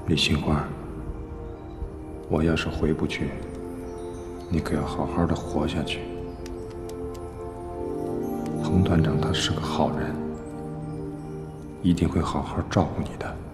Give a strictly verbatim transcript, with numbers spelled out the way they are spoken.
李杏花，我要是回不去，你可要好好的活下去。彭团长他是个好人，一定会好好照顾你的。